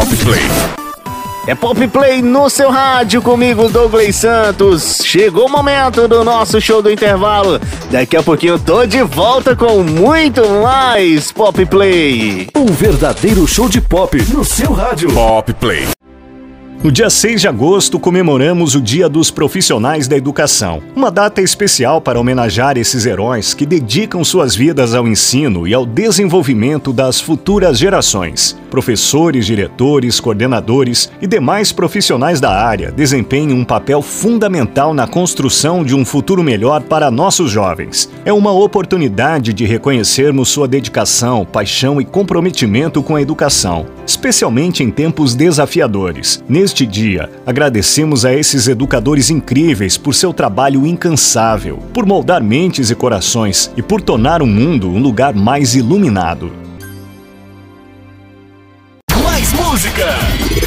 Pop Play. É Pop Play no seu rádio, comigo, Douglas Santos. Chegou o momento do nosso show do intervalo. Daqui a pouquinho eu tô de volta com muito mais Pop Play. Um verdadeiro show de pop no seu rádio. Pop Play. No dia 6 de agosto, comemoramos o Dia dos Profissionais da Educação. Uma data especial para homenagear esses heróis que dedicam suas vidas ao ensino e ao desenvolvimento das futuras gerações. Professores, diretores, coordenadores e demais profissionais da área desempenham um papel fundamental na construção de um futuro melhor para nossos jovens. É uma oportunidade de reconhecermos sua dedicação, paixão e comprometimento com a educação, especialmente em tempos desafiadores. Neste dia, agradecemos a esses educadores incríveis por seu trabalho incansável, por moldar mentes e corações e por tornar o mundo um lugar mais iluminado. Mais música!